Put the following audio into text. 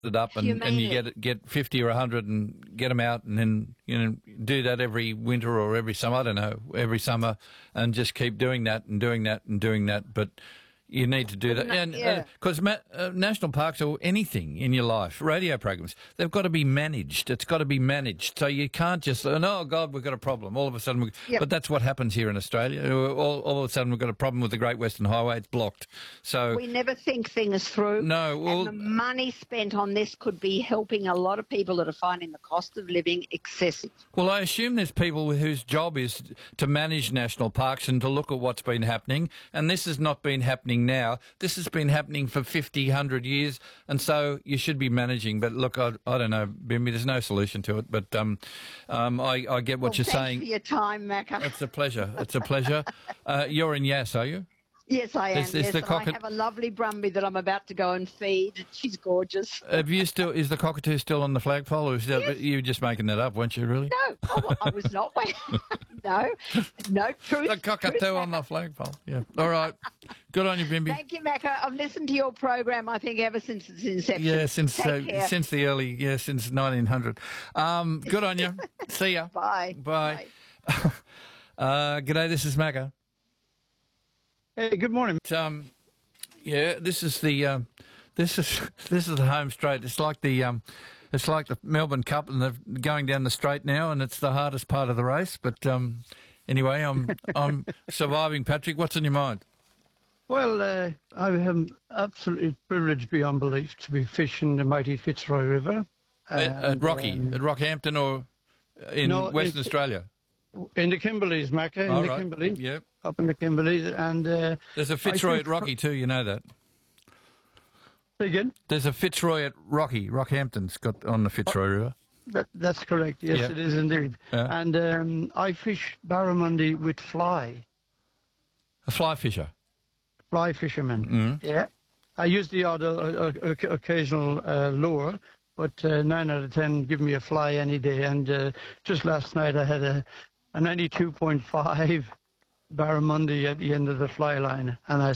it up and you get 50 or 100 and get them out, and then do that every winter or every summer. I don't know, every summer, and just keep doing that and doing that and doing that. But you need to do that, and because national parks or anything in your life, radio programs, they've got to be managed. It's got to be managed. So you can't just, oh God, we've got a problem. All of a sudden, but that's what happens here in Australia. All of a sudden, we've got a problem with the Great Western Highway. It's blocked. So we never think things through. No, well, and the money spent on this could be helping a lot of people that are finding the cost of living excessive. Well, I assume there's people whose job is to manage national parks and to look at what's been happening, and this has not been happening now. This has been happening for 50, 100 years, and so you should be managing. But look, I don't know, Bimby, there's no solution to it, but I get what you're saying. Thanks for your time, Macca. It's a pleasure. It's a pleasure. You're in Yass, are you? Yes, I am. Is yes, the I have a lovely Brumby that I'm about to go and feed. She's gorgeous. Is the cockatoo still on the flagpole, or is that, you were just making that up, weren't you, really? No, I was not. No, truth. The cockatoo on the flagpole, yeah. All right. Good on you, Bimby. Thank you, Macca. I've listened to your program, I think, ever since its inception. Yeah, since the early, since 1900. Good on you. See ya. Bye. Bye. G'day, this is Macca. Hey, good morning. This is the this is the home straight. It's like the Melbourne Cup, and they're going down the straight now, and it's the hardest part of the race. But anyway, I'm surviving. Patrick, what's on your mind? Well, I am absolutely privileged beyond belief to be fishing the mighty Fitzroy River at Rockhampton, or in Western Australia. In the Kimberleys, Macca, in the Kimberleys. Yep. Up in the Kimberleys. And there's a Fitzroy at Rocky too, you know that. Say again? There's a Fitzroy at Rockhampton's got on the Fitzroy River. That's correct, yes, It is indeed. Yeah. And I fish barramundi with fly. A fly fisher? Fly fisherman, yeah. I use the odd occasional lure, but 9 out of 10 give me a fly any day. And just last night I had a 92.5 barramundi at the end of the fly line, and I